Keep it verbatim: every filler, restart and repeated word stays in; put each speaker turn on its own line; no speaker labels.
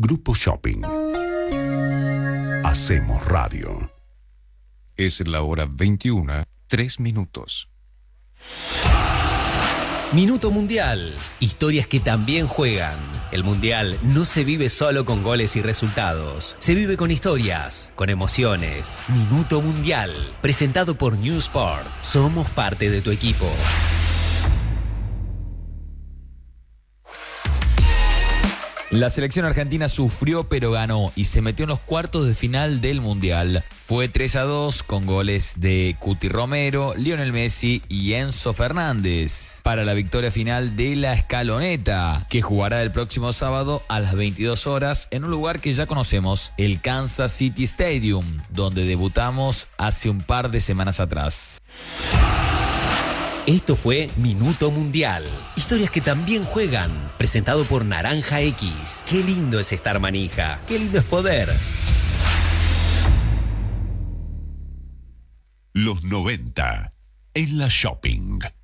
Grupo Shopping. Hacemos radio.
Es la hora veintiuna, tres minutos.
Minuto Mundial. Historias que también juegan. El Mundial no se vive solo con goles y resultados. Se vive con historias, con emociones. Minuto Mundial. Presentado por New Sport. Somos parte de tu equipo.
La selección argentina sufrió pero ganó y se metió en los cuartos de final del Mundial. Fue tres a dos con goles de Cuti Romero, Lionel Messi y Enzo Fernández para la victoria final de la Escaloneta, que jugará el próximo sábado a las veintidós horas en un lugar que ya conocemos, el Kansas City Stadium, donde debutamos hace un par de semanas atrás.
Esto fue Minuto Mundial. Historias que también juegan. Presentado por Naranja X. Qué lindo es estar manija. Qué lindo es poder.
Los noventa en la Shopping.